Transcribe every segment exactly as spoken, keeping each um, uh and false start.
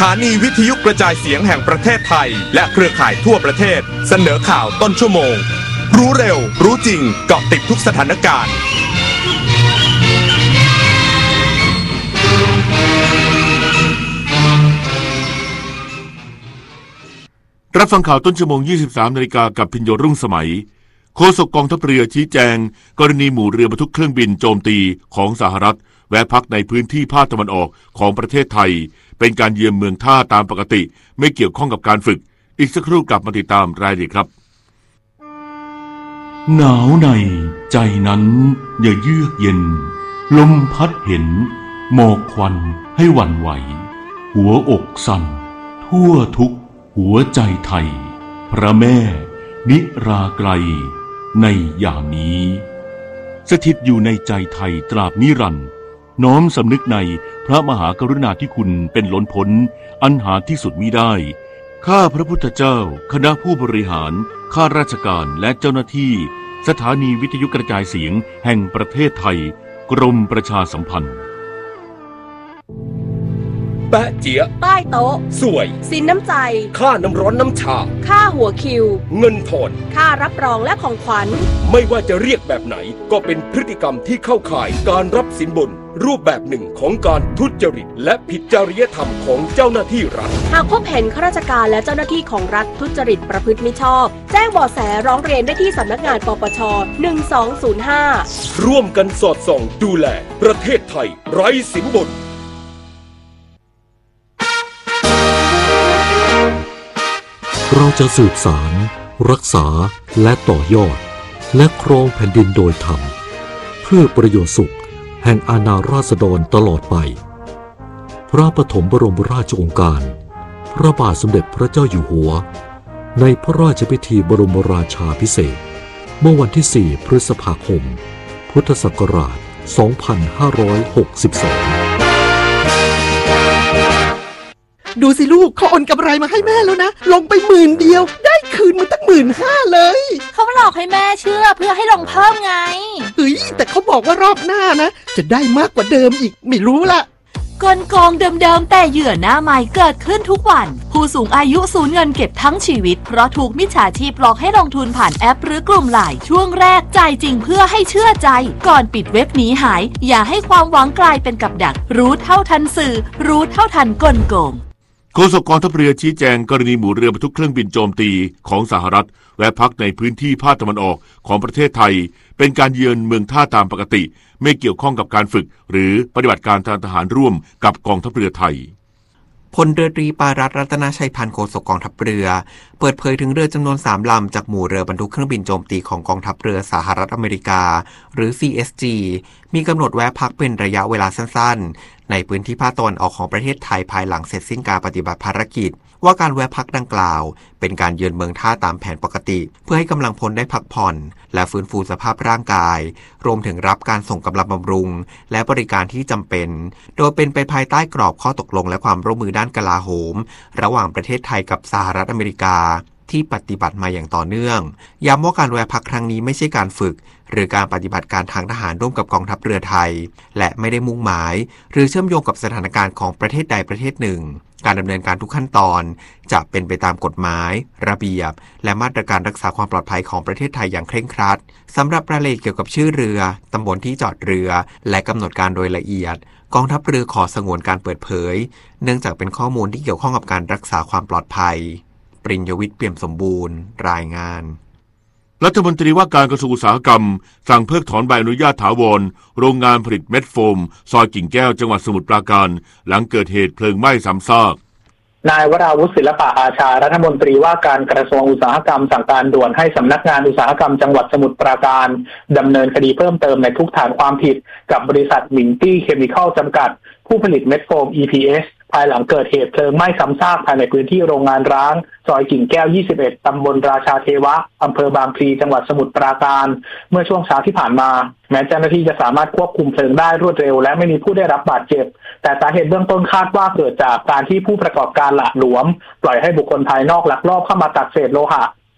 านีวิทยุกระจายเสียงแห่งประเทศไทยและเครือข่ายทั่วประเทศเสนอข่าวต้นชั่วโมงรู้เร็วรู้จริงเกาะติดทุกสถานการณ์รับฟังข่าวต้นชั่วโมง ยี่สิบสามนาฬิกากับพิญโยรุ่งสมัยโฆษกกองทัพเรือชี้แจงกรณีหมู่เรือบรรทุกเครื่องบินโจมตีของสหรัฐแวะพักในพื้นที่ภาคตะวันออกของประเทศไทยเป็นการเยือนเมืองท่าตามปกติไม่เกี่ยวข้องกับการฝึกอีกสักครู่กลับมาติดตามรายละเอียดครับหนาวในใจนั้นอย่าเยือกเย็นลมพัดเห็นหมอกควันให้หวั่นไหวหัวอกสั่นทั่วทุกหัวใจไทยพระแม่นิราไกลในยามนี้สถิตอยู่ในใจไทยตราบนิรันดร์น้อมสำนึกในพระมหากรุณาธิคุณเป็นล้นพ้นอันหาที่สุดมิได้ข้าพระพุทธเจ้าคณะผู้บริหารข้าราชการและเจ้าหน้าที่สถานีวิทยุกระจายเสียงแห่งประเทศไทยกรมประชาสัมพันธ์แปะเจี๊ยใต้โต๊ะสวยสินน้ำใจค่าน้ำร้อนน้ำชาค่าหัวคิวเงินทอนค่ารับรองและของขวัญไม่ว่าจะเรียกแบบไหนก็เป็นพฤติกรรมที่เข้าข่ายการรับสินบนรูปแบบหนึ่งของการทุจริตและผิดจริยธรรมของเจ้าหน้าที่รัฐหากพบเห็นข้าราชการและเจ้าหน้าที่ของรัฐทุจริตประพฤติมิชอบแจ้งเบาะแสร้องเรียนได้ที่สำนักงานปปชหนึ่งสองศูนย์ห้าร่วมกันสอดส่องดูแลประเทศไทยไร้สินบนเราจะสืบสารรักษาและต่อยอดและครองแผ่นดินโดยธรรมเพื่อประโยชน์สุขแห่งอาณาราษฎรตลอดไปพระปฐมบรมราชโองการพระบาทสมเด็จพระเจ้าอยู่หัวในพระราชพิธีบรมราชาภิเษกเมื่อวันที่สี่พฤษภาคมพุทธศักราชสองพันห้าร้อยหกสิบสองดูสิลูกเขาโอนกำไรมาให้แม่แล้วนะลงไปหมื่นเดียวได้คืนมาตั้งหมื่นห้าเลยเขาหลอกให้แม่เชื่อเพื่อให้ลงเพิ่มไงเฮ้ยแต่เขาบอกว่ารอบหน้านะจะได้มากกว่าเดิมอีกไม่รู้ละกลโกงเดิมๆแต่เหยื่อหน้าใหม่เกิดขึ้นทุกวันผู้สูงอายุสูญเงินเก็บทั้งชีวิตเพราะถูกมิจฉาชีพหลอกให้ลงทุนผ่านแอปหรือกลุ่มไลน์ช่วงแรกจ่ายจริงเพื่อให้เชื่อใจก่อนปิดเว็บหนีหายอย่าให้ความหวังกลายเป็นกับดักรู้เท่าทันสื่อรู้เท่าทันกลโกงโฆษกกองทัพเรือชี้แจงกรณีหมู่เรือบรรทุกเครื่องบินโจมตีของสหรัฐแวะพักในพื้นที่ภาคตะวันออกของประเทศไทยเป็นการเยือนเมืองท่าตามปกติไม่เกี่ยวข้องกับการฝึกหรือปฏิบัติการทางทหารร่วมกับกองทัพเรือไทยพลเรือตรีปารัตน์รัตนชัยพันธ์โฆษกกองทัพเรือเปิดเผยถึงเรือจำนวนสามลำจากหมู่เรือบรรทุกเครื่องบินโจมตีของกองทัพเรือสหรัฐอเมริกาหรือ ซี เอส จี มีกำหนดแวะพักเป็นระยะเวลาสั้นๆในพื้นที่ภาคตะวันออกของประเทศไทยภายหลังเสร็จสิ้นการปฏิบัติภารกิจว่าการแวะพักดังกล่าวเป็นการเยือนเมืองท่าตามแผนปกติเพื่อให้กำลังพลได้พักผ่อนและฟื้นฟูสภาพร่างกายรวมถึงรับการส่งกำลังบำรุงและบริการที่จำเป็นโดยเป็นไปภายใต้กรอบข้อตกลงและความร่วมมือด้านกลาโหมระหว่างประเทศไทยกับสหรัฐอเมริกาที่ปฏิบัติมาอย่างต่อเนื่องย้ำว่าการแวะพักครั้งนี้ไม่ใช่การฝึกหรือการปฏิบัติการทางทหารร่วมกับกองทัพเรือไทยและไม่ได้มุ่งหมายหรือเชื่อมโยงกับสถานการณ์ของประเทศใดประเทศหนึ่งการดำเนินการทุกขั้นตอนจะเป็นไปตามกฎหมายระเบียบและมาตรการรักษาความปลอดภัยของประเทศไทยอย่างเคร่งครัดสำหรับรายละเอียดเกี่ยวกับชื่อเรือตำบลที่จอดเรือและกำหนดการโดยละเอียดกองทัพเรือขอสงวนการเปิดเผยเนื่องจากเป็นข้อมูลที่เกี่ยวข้องกับการรักษาความปลอดภัยปริญญวิทย์เปี่ยมสมบูรณ์รายงานรัฐมนตรีว่าการกระทรวงอุตสาหกรรมสั่งเพิกถอนใบอนุญาตถาวรโรงงานผลิตเม็ดโฟมซอยกิ่งแก้วจังหวัดสมุทรปราการหลังเกิดเหตุเพลิงไหม้ซ้ำซากนายวราวุฒิศิลปะอาชารัฐมนตรีว่าการกระทรวงอุตสาหกรรมสั่งการด่วนให้สำนักงานอุตสาหกรรมจังหวัดสมุทรปราการดำเนินคดีเพิ่มเติมในทุกฐานความผิดกับบริษัทหมิงตี้เคมีคอลจำกัดผู้ผลิตเม็ดโฟม อี พี เอส ภายหลังเกิดเหตุเพลิงไหม้ซ้ำซากภายในพื้นที่โรงงานร้างซอยกิ่งแก้วยี่สิบเอ็ดตำบลราชาเทวะอำเภอบางพลีจังหวัดสมุทรปราการเมื่อช่วงเช้าที่ผ่านมาแม้เจ้าหน้าที่จะสามารถควบคุมเพลิงได้รวดเร็วและไม่มีผู้ได้รับบาดเจ็บแต่สาเหตุเบื้องต้นคาดว่าเกิดจากการที่ผู้ประกอบการหละหลวมปล่อยให้บุคคลภายนอกลักลอบเข้ามาตัดเศษโลหะจ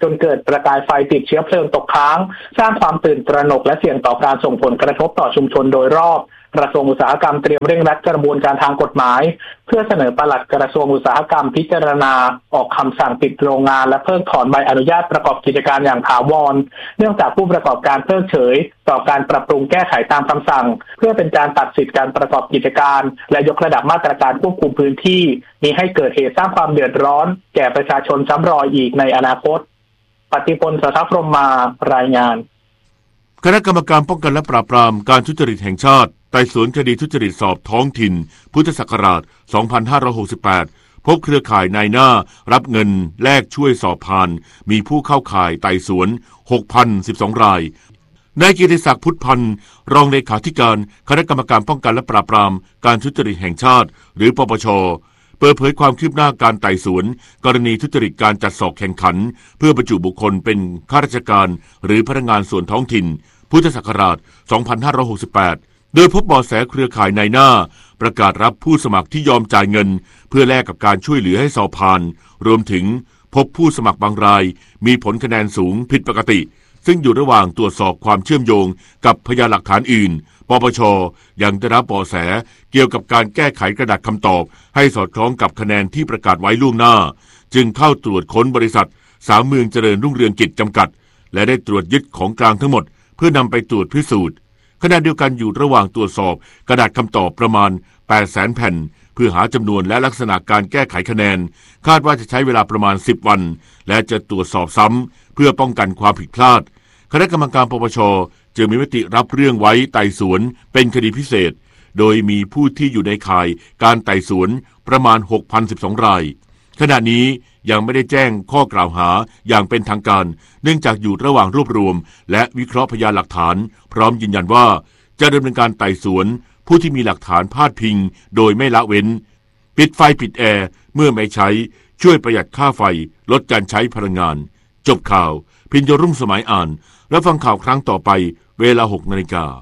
นเกิดประกายไฟติดเชื้อเพลิงตกค้างสร้างความตื่นตระหนกและเสี่ยงต่อการส่งผลกระทบต่อชุมชนโดยรอบกระทรวงอุตสาหกรรมเตรียมเร่งรัดกระบวนการทางกฎหมายเพื่อเสนอปลัดกระทรวงอุตสาหกรรมพิจารณาออกคำสั่งปิดโรงงานและเพิกถอนใบอนุญาตประกอบกิจการอย่างถาวรเนื่องจากผู้ประกอบการเพิกเฉยต่อการปรับปรุงแก้ไขตามคำสั่งเพื่อเป็นการตัดสิทธิการประกอบกิจการและยกระดับมาตรการควบคุมพื้นที่นี้ให้เกิดเหตุสร้างความเดือดร้อนแก่ประชาชนซ้ำรอยอีกในอนาคตปฏิพล สัทธพรหมมารายงานคณะกรรมการป้องกันและปราบปรามการทุจริตแห่งชาติไต่สวนคดีทุจริตสอบท้องถิ่นพุทธศักราชสองพันห้าร้อยหกสิบแปดพบเครือข่ายนายหน้ารับเงินแลกช่วยสอบผ่านมีผู้เข้าข่ายไต่สวน หกพันสิบสอง รายนายกิติศักดิ์พุทธพันธ์รองเลขาธิการคณะกรรมการป้องกันและปราบปรามการทุจริตแห่งชาติหรือปปช.เปิดเผยความคืบหน้าการไต่สวนกรณีทุจริตการจัดสอบแข่งขันเพื่อบรรจุบุคคลเป็นข้าราชการหรือพนักงานส่วนท้องถิ่นพุทธศักราชสองพันห้าร้อยหกสิบแปดโดยพบเบาะแสเครือข่ายนายหน้าประกาศรับผู้สมัครที่ยอมจ่ายเงินเพื่อแลกกับการช่วยเหลือให้สอบผ่านรวมถึงพบผู้สมัครบางรายมีผลคะแนนสูงผิดปกติซึ่งอยู่ระหว่างตรวจสอบความเชื่อมโยงกับพยานหลักฐานอื่นปปช.ยังได้รับเบาะแสเกี่ยวกับการแก้ไขกระดาษคำตอบให้สอดคล้องกับคะแนนที่ประกาศไว้ล่วงหน้าจึงเข้าตรวจค้นบริษัทสามเมืองเจริญรุ่งเรืองกิจจำกัดและได้ตรวจยึดของกลางทั้งหมดเพื่อนำไปตรวจพิสูจน์ขณะเดียวกันอยู่ระหว่างตรวจสอบกระดาษคำตอบประมาณ แปดแสน แผ่นเพื่อหาจำนวนและลักษณะการแก้ไขคะแนนคาดว่าจะใช้เวลาประมาณสิบวันและจะตรวจสอบซ้ำเพื่อป้องกันความผิดพลาดคณะกรรมการปปช.จึงมีมติรับเรื่องไว้ไต่สวนเป็นคดีพิเศษโดยมีผู้ที่อยู่ในข่ายการไต่สวนประมาณ หกพันสิบสอง รายขณะนี้ยังไม่ได้แจ้งข้อกล่าวหาอย่างเป็นทางการเนื่องจากอยู่ระหว่างรวบรวมและวิเคราะห์พยานหลักฐานพร้อมยืนยันว่าจะดำเนินการไต่สวนผู้ที่มีหลักฐานพาดพิงโดยไม่ละเว้นปิดไฟปิดแอร์เมื่อไม่ใช้ช่วยประหยัดค่าไฟลดการใช้พลังงานจบข่าวพิญโยรุ่งสมัยอ่านแล้วฟังข่าวครั้งต่อไปเวลา หกนาฬิกา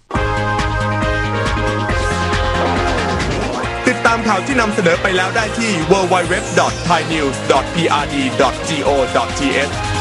ติดตามข่าวที่นำเสนอไปแล้วได้ที่ ดับเบิลยู ดับเบิลยู ดับเบิลยู ดอท ไทยนิวส์ ดอท พี อาร์ ดี ดอท จี โอ ดอท ที เอช